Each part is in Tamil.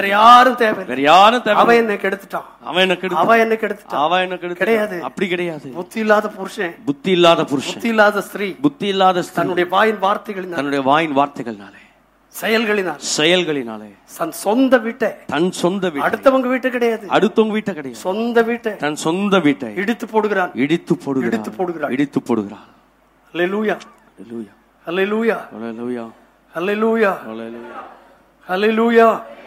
வேற யாரும் தேவை, அவன் என்ன கெடுத்துட்டான், அவன் என்ன கெடுத்துட்டான் கிடையாது. அப்படி கிடையாது. புத்தி இல்லாத புருஷன், புத்தி இல்லாத ஸ்திரீ, புத்தி இல்லாத தன்னுடைய வாயின் வார்த்தைகளினாலே செயல்களினாலே தன் சொந்த வீட்டை அடுத்தவங்க வீட்டை கிடையாது, சொந்த வீட்டை தன் சொந்த வீட்டை இடித்து போடுகிறான். ஹல்லேலூயா, ஹல்லேலூயா, ஹல்லேலூயா, ஹல்லேலூயா, ஹல்லேலூயா.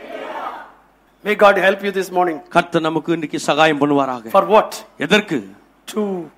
May God help you this morning. கர்த்தர் நமக்கு இன்னைக்கு சகாயம் பண்ணுவாராக. For what? எதற்கு? To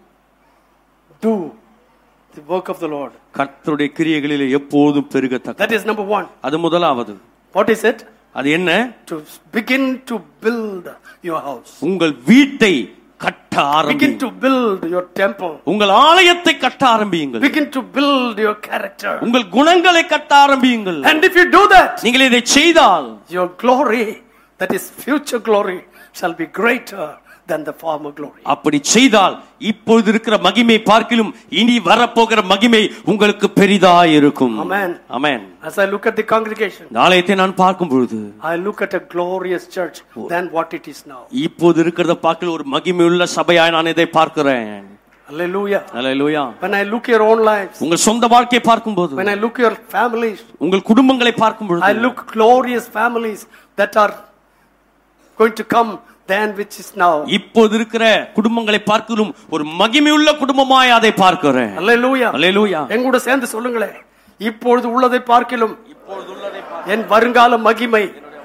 do the work of the Lord. கர்த்தருடைய கிரியைகளிலே எப்போதும் பெருகத்தக்க. That is number 1. அது முதலாவது. What is it? அது என்ன? To begin to build your house. உங்கள் வீட்டை கட்ட ஆரம்பியுங்கள். Begin to build your temple. உங்கள் ஆலயத்தை கட்ட ஆரம்பியுங்கள். Begin to build your character. உங்கள் குணங்களை கட்ட ஆரம்பியுங்கள். And if you do that, நீங்கள் இதை செய்தால், your glory, that is future glory, shall be greater than the former glory. அப்படி செய்தால் இப்பொழுது இருக்கிற மகிமை பார்க்கிலும் இனி வரப்போகிற மகிமை உங்களுக்கு பெரிதாய் இருக்கும். Amen. Amen. As I look at the congregation, ஆலயத்தை நான் பார்க்கும் பொழுது, I look at a glorious church than what it is now. இப்பொழுது இருக்கிறத பார்க்கிலும் ஒரு மகிமையுள்ள சபையாய் நான் இதை பார்க்கிறேன். Hallelujah. Hallelujah. When I look your own lives, உங்கள் சொந்த வாழ்க்கையை பார்க்கும்போது, when I look your families, உங்கள் குடும்பங்களை பார்க்கும்போது, I look glorious families that are going to come than which is now. இப்போது இருக்கிற குடும்பங்களை பார்க்கிறோம் ஒரு மகிமையுள்ள குடும்பமாய் அதை பார்க்கிறேன். Hallelujah. Hallelujah. எங்கூட சேர்ந்து சொல்லுங்களே, இப்பொழுது உள்ளதை பார்க்கிலும் என் வருங்கால மகிமை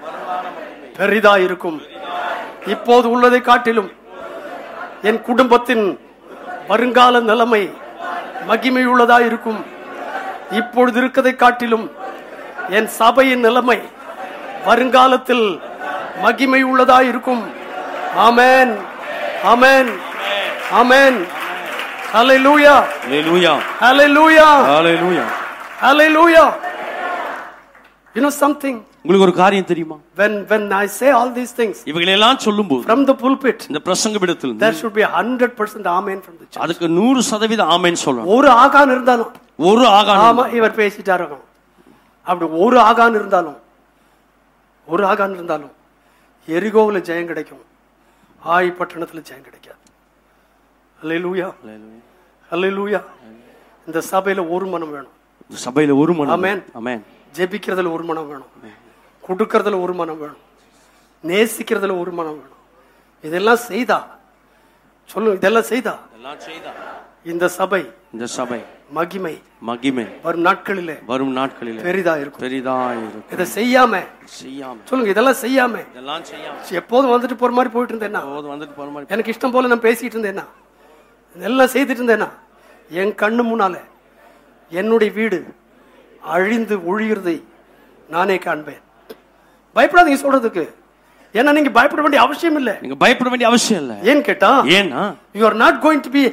பெரிதா இருக்கும். இப்போது உள்ளதை காட்டிலும் என் குடும்பத்தின் வருங்கால நிலைமை மகிமையுள்ளதா இருக்கும். இப்பொழுது இருக்கதை காட்டிலும் என் சபையின் நிலைமை வருங்காலத்தில் மகிமை உள்ளதா இருக்கும். ஆமென், ஆமென், ஆமென். ஹல்லேலூயா, ஹல்லேலூயா, ஹல்லேலூயா, ஹல்லேலூயா, ஹல்லேலூயா. You know something? உங்களுக்கு ஒரு காரியம் தெரியுமா? When I say all these things, இவைகளை எல்லாம் சொல்லும்போது, from the pulpit, இந்த பிரசங்கபீடத்தில், there should be 100% amen from the church. அதுக்கு 100% ஆமென் சொல்லணும். ஒரு ஆகான் இருந்தாலும், ஒரு ஆகான், ஆமா இவர் பேசிட்டாரு, அப்படி ஒரு ஆகான் இருந்தாலும் எரிகோவுல ஜெயம் கிடைக்கும், ஆய் பட்டணத்துல ஜெயம் கிடைக்காது. ஹல்லேலூயா, ஹல்லேலூயா. இந்த சபையில ஒரு மனம் வேணும், சபையில ஒரு மனம். ஆமென், ஆமென். ஜெபிக்கிறதுல ஒரு மனம் வேணும், கொடுக்கறதுல ஒரு மனம் வேணும், நேசிக்கிறதுல ஒரு மனம் வேணும். இதெல்லாம் செய்தா சொல்லு, இதெல்லாம் செய்தா இந்த சபை மகிமை வரும் நாட்களிலே பெரிதா இருக்கும். இதை செய்யாம சொல்லுங்க, இதெல்லாம் செய்யாம எப்போதும் வந்துட்டு போற மாதிரி போயிட்டு இருந்தேன்னா, எனக்கு இஷ்டம் போல நான் பேசிட்டு இருந்தேன்னா, எல்லாம் செய்துட்டு இருந்தேன்னா, என் கண்ணு முன்னால என்னுடைய வீடு அழிந்து ஒழிகிறதை நானே காண்பேன். பயப்படாதீங்க சொல்றதுக்கு, ஏன்னா நீங்க பயப்பட வேண்டிய அவசியம் இல்லை. நீங்க பயப்பட வேண்டிய அவசியம் இல்லை. ஏன் கேட்டா, ஏன்னா you are not going to be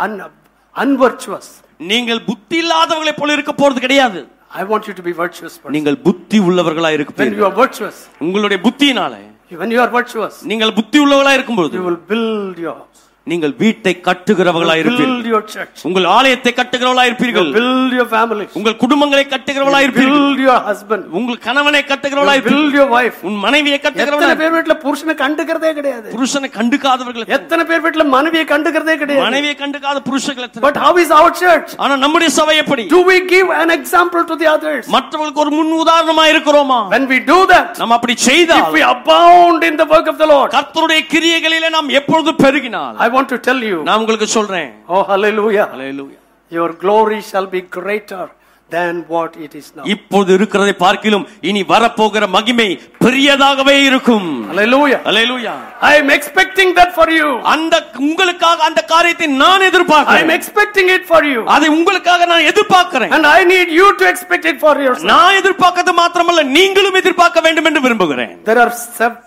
unvirtuous. நீங்கள் புத்தி இல்லாதவர்களை போல இருக்க போறது கிடையாது. I want you to be virtuous. நீங்கள் புத்தி உள்ளவர்களா இருப்பீர்கள். When you are virtuous, உங்களுடைய புத்தியினாலே, when you are virtuous, நீங்கள் புத்தி உள்ளவர்களா இருக்கும்போது, you will build your house. நீங்கள் வீட்டை கட்டுகிறவர்களா இருப்பீர்கள். உங்கள் ஆலயத்தை கட்டுகிறவர்களா இருப்பீர்கள். Build your family. உங்கள் குடும்பங்களை கட்டுகிறவர்களா இருப்பீர்கள். Build your husband. உங்கள் கணவனை கட்டுகிறவர்களா இருப்பீர்கள். Build your wife. உன் மனைவியை கட்டுகிறவர்களா. எத்தனை பேர் வீட்ல புருஷனை கண்டுக்கிறதே கிடையாது, புருஷனை கண்டுக்காதவர்கள். எத்தனை பேர் வீட்ல மனைவியை கண்டுக்கிறதே கிடையாது, மனைவியை கண்டுக்காத புருஷர்கள் எத்தனை. But how is our church? ஆனா நம்முடைய சபை எப்படி? Do we give an example to the others? மற்றவர்களுக்கு ஒரு முன் உதாரணமா இருக்கிறோமா? When we do that, நாம் அப்படி செய்தால், if we abound in the work of the Lord, கர்த்தருடைய கிரியைகளிலே நாம் எப்பொழுதும் பெருகினால், I want to tell you, நான் உங்களுக்கு சொல்றேன், oh hallelujah, hallelujah, your glory shall be greater than what it is now. இப்போது இருக்கிறதை பார்க்கிலும் இனி வரப்போகிற மகிமை பெரியதாகவே இருக்கும். hallelujah, hallelujah. I am expecting that for you. அந்த உங்களுக்காக அந்த காரியத்தை நான் எதிர்பார்க்கிறேன். I am expecting it for you. அதை உங்களுக்காக நான் எதிர்பார்க்கிறேன். And I need you to expect it for yourself. நான் எதிர்பார்க்கிறது மாத்திரமல்ல, நீங்களும் எதிர்பார்க்க வேண்டும் என்று விரும்புகிறேன். There are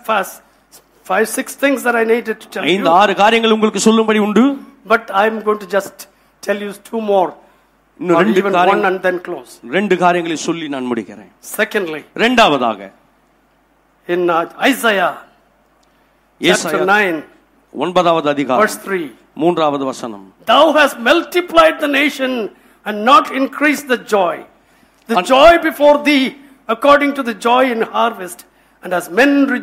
5-6 things that I needed to tell you. 5-6 காரியங்கள் உங்களுக்கு சொல்லும்படி உண்டு. But I am going to just tell you 2 more. Or even one and then close. 2 காரியங்களை சொல்லி நான் முடிக்கிறேன். Secondly, இரண்டாவதாக, in Isaiah chapter 9 9வது அதிகாரம் verse 3, 3வது வசனம், Thou hast multiplied the nation and not increased the joy. The joy before thee according to the joy in harvest, and as men